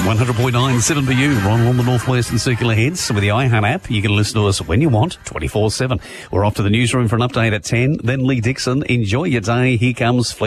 100.9 7BU, right along the Northwestern Circular Heads. With the iHeart app, you can listen to us when you want, 24/7. We're off to the newsroom for an update at 10. Then Lee Dixon. Enjoy your day. Here comes